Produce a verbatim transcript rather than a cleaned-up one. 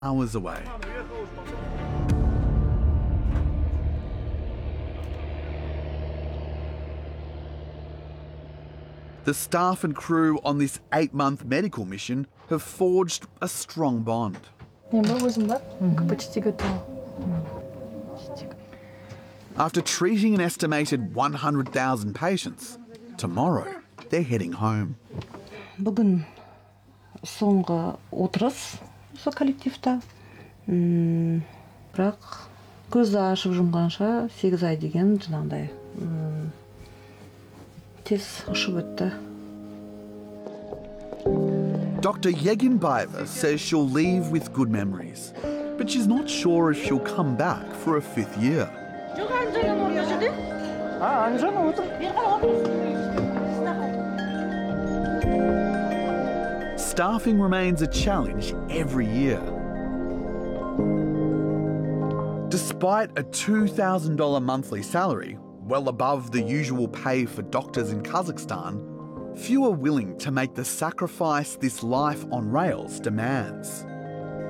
hours away. The staff and crew on this eight-month medical mission have forged a strong bond. After treating an estimated one hundred thousand patients, tomorrow they're heading home. бүгін соңғы отырыс осы коллективта. Бірақ көзді ашып жұмғанша сегіз ай деген жаңағыдай тез ұшып өтті. Doctor Yeginbayeva says she'll leave with good memories, but she's not sure if she'll come back for a fifth year. Staffing remains a challenge every year. Despite a two thousand dollars monthly salary, well above the usual pay for doctors in Kazakhstan, few are willing to make the sacrifice this life on rails demands.